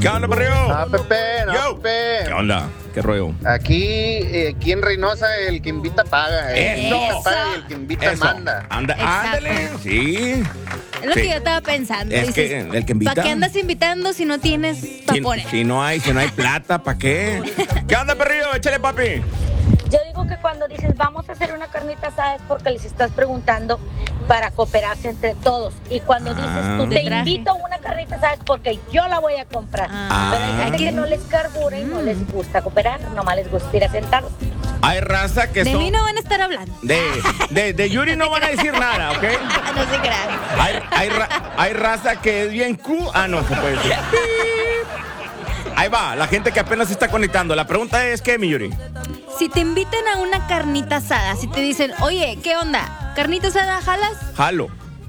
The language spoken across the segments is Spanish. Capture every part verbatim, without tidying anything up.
¿Qué onda, perrillo? Ah, Pepe, no, Yo. Pepe. ¿Qué onda? ¿Qué rollo? Aquí, eh, aquí en Reynosa, el que invita paga. El que Eso. invita paga y el que invita Eso. manda. Anda, Exacto. ándale. Sí. Es lo Sí. que yo estaba pensando. Es que el que invita. ¿Para qué andas invitando si no tienes para Si, poner? si no hay, si no hay plata, ¿para qué? ¿Qué onda, perrillo? Échale, papi. Yo digo que cuando dices vamos a hacer una carnita asada es porque les estás preguntando para cooperarse entre todos. Y cuando Ah. dices tú De te traje. invito a una carnita asada es porque yo la voy a comprar. Ah. Pero hay gente que no les carbura y no les gusta cooperar, nomás les gusta ir a sentados. Hay raza que De son... mí no van a estar hablando. De, de, de Yuri no van a decir nada, ¿ok? Ah, no se crean. Hay, hay, ra- hay raza que es bien cool. Ah, no, se puede decir. Ahí va, la gente que apenas se está conectando. La pregunta es, ¿qué, mi Yuri? Si te invitan a una carnita asada, si te dicen, oye, ¿qué onda? ¿Carnita asada jalas? Jalo.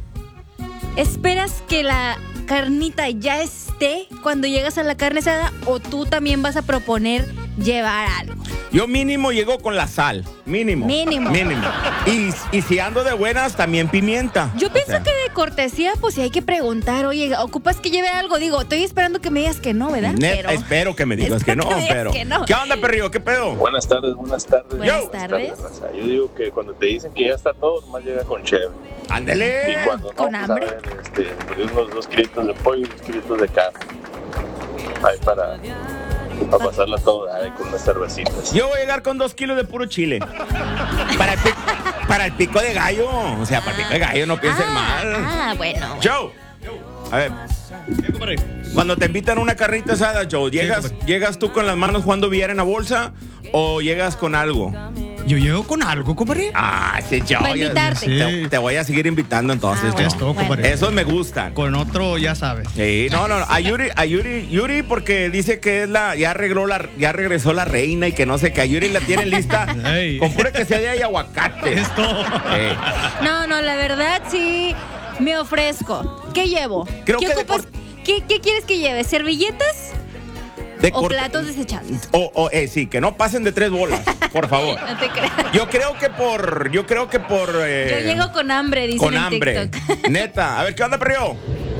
¿Esperas que la carnita ya esté cuando llegas a la carne asada o tú también vas a proponer llevar algo? Yo mínimo llego con la sal. Mínimo. Mínimo. Mínimo. Y, y si ando de buenas, también pimienta. Yo O pienso sea, que de cortesía, pues sí hay que preguntar, oye, ¿ocupas que lleve algo? Digo, estoy esperando que me digas que no, ¿verdad? net- Pero- espero que me digas que no, Espero que me digas pero. que no. ¿Qué onda, perrillo? ¿Qué pedo? Buenas tardes, buenas tardes. Buenas Yo. tardes. raza. Yo digo que cuando te dicen que ya está todo, nomás llega con chévere. Y Ándele. cuando no, ¿Con pues, hambre? saben, este, pues, unos dos kilitos de pollo y dos kilitos de carne. Ahí para, para pasarla toda, ahí con unas cervecitas. Yo voy a llegar con dos kilos de puro chile. Para el, pi- para el pico de gallo. O sea, para el pico de gallo, no piensen ah, mal. Ah, bueno. Joe. A ver. Cuando te invitan a una carnita asada, Joe, ¿llegas, ¿llegas tú con las manos jugando billar en la bolsa o llegas con algo? Yo llego con algo, compadre. Ah, sí, Joe. Para ya- invitarte. Te, te voy a seguir invitando entonces, Ah, Joe. bueno. Es todo, compadre. Esos me gustan. Con otro, ya sabes. Sí, no, no, no. A Yuri, a Yuri, Yuri porque dice que es la, ya arregló la, ya regresó la reina y que no sé, que a Yuri la tienen lista Ey. con pura que sea de ahí aguacate. Es todo. Eh, No, no, la verdad sí me ofrezco. ¿Qué llevo? Creo ¿Qué que de ocupas? cor- ¿Qué, qué quieres que lleve? ¿Servilletas de o corte- platos desechables? O, o, eh, sí, que no pasen de tres bolas, por favor. No te creas. Yo creo que por, yo creo que por. eh, Yo llego con hambre, dice con en hambre. TikTok. Neta. A ver, ¿qué onda, perrillo?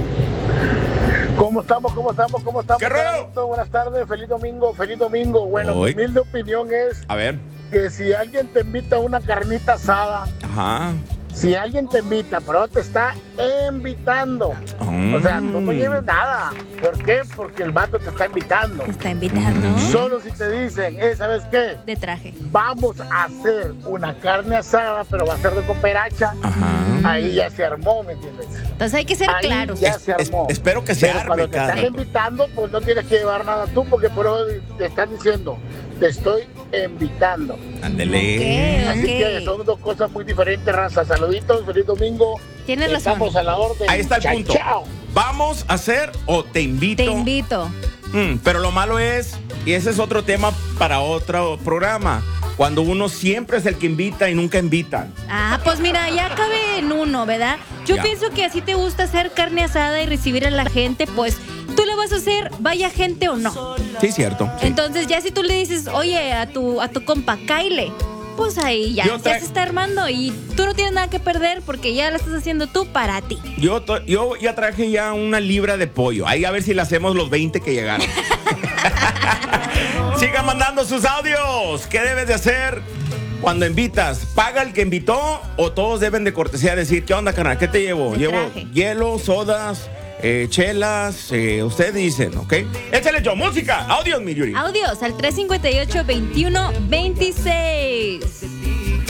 ¿Cómo estamos? ¿Cómo estamos? ¿Cómo estamos? ¿Qué rollo? Carlito? Buenas tardes, feliz domingo, feliz domingo. Bueno, Hoy. mi humilde opinión es A ver. que si alguien te invita a una carnita asada, Ajá. si alguien te invita, pero te está invitando, o sea, tú no Mm. lleves nada. ¿Por qué? Porque el vato te está invitando. Te está invitando Mm. Solo si te dicen, eh, ¿sabes qué? de traje. Vamos a hacer una carne asada, pero va a ser de cooperacha. Ajá. Ahí ya se armó, ¿me entiendes? Entonces hay que ser Ahí claros. ya Es- se es- armó. espero que se Pero arme, cuando te cara. están invitando, pues no tienes que llevar nada tú, porque por eso te están diciendo, te estoy invitando. Ándele. Así que Ok. son dos cosas muy diferentes, raza. Saluditos, feliz domingo. Tienes razón. Estamos a la orden. Ahí está el Chao, punto. chao. ¿Vamos a hacer o te invito? Te invito. Mm, pero lo malo es, y ese es otro tema para otro programa, cuando uno siempre es el que invita y nunca invita. Ah, pues mira, ya cabe en uno, ¿verdad? Yo Ya. pienso que así te gusta hacer carne asada y recibir a la gente, pues tú le vas a hacer, vaya gente o no. Sí, cierto. sí. Entonces ya si tú le dices, oye, a tu, a tu compa, Kyle, pues ahí ya, Yo ya tra- se está armando y tú no tienes nada que perder porque ya la estás haciendo tú para ti. Yo, to- yo ya traje ya una libra de pollo. Ahí a ver si le hacemos los veinte que llegaron. Sigan mandando sus audios. ¿Qué debes de hacer cuando invitas? ¿Paga el que invitó o todos deben de cortesía decir, ¿qué onda, carnal? ¿Qué te llevo? De Llevo traje. hielo, sodas, eh, chelas. Eh, ustedes dicen, ¿ok? Échale yo, música, audios, mi Yuri. Audios al tres cinco ocho, veintiuno veintiséis.